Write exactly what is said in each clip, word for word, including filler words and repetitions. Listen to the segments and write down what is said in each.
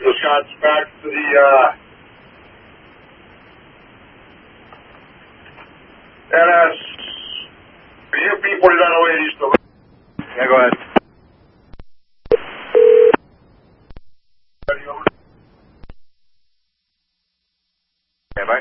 the shots back to the, uh, N S, U P forty-nine oh eight East. Yeah, go ahead. Okay, bye.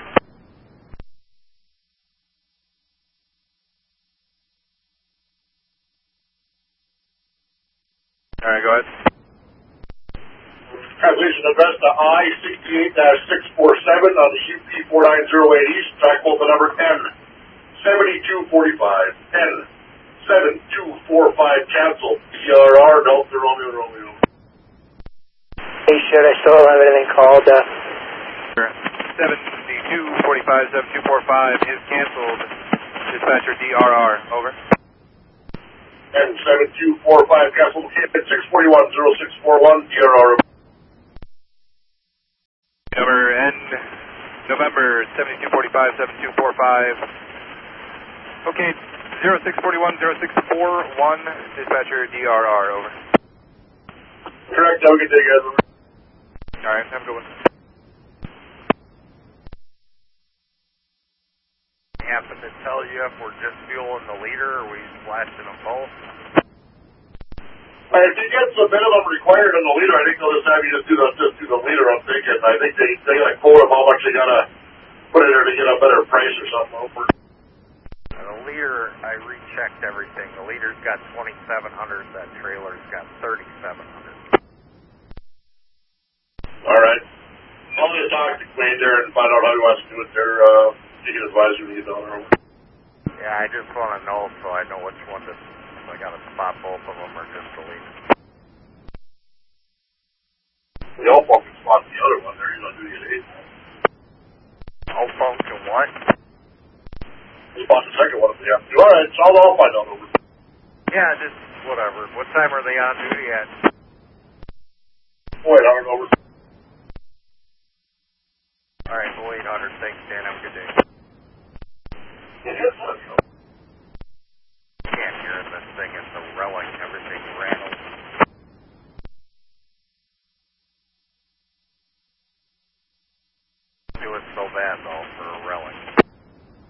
All right, go ahead. Translation address to I sixty-eight dash six forty-seven on the U P forty-nine oh eight East. Track the number ten seventy-two forty-five. ten seventy-two forty-five cancel. D R R, Delta Romeo Romeo. Hey, should I still have anything called? Uh... seventy-two forty-five, seventy-two forty-five is canceled. Dispatcher D R R, over. ten seventy-two forty-five canceled. six forty-one oh six forty-one, D R R. Number N, November seventy-two forty-five, seventy-two forty-five. Okay, zero six forty-one, zero six forty-one, dispatcher D R R, over. Correct, have a good day, guys. All right, have a good one. Happen to tell you if we're just fueling the leader or we flashing them both? If he gets a minimum required on the leader, I think they'll just have you just do the just do the leader. I'm thinking. I think they they gotta quote him how much they gotta put in there to get a better price or something. Over. The leader, I rechecked everything. The leader's got twenty-seven hundred. That trailer's got thirty-seven hundred. All right. I'll just talk to Quaid there and find out how he wants to do it there. Uh, he can advise you when you get down there. Yeah, I just want to know so I know which one to. If I got to spot both of them or just the leader. The old phone can spot the other one there. He's not doing it eight. Old phone can what? Spot the second one if they have to. All right, so I'll, I'll find out over. Yeah, just whatever. What time are they on duty at? Wait, I don't know. All right, oh eight hundred. Thanks, Dan. Have a good day. Can't hear this thing. It's a relic. Everything rattles. Do it so bad though for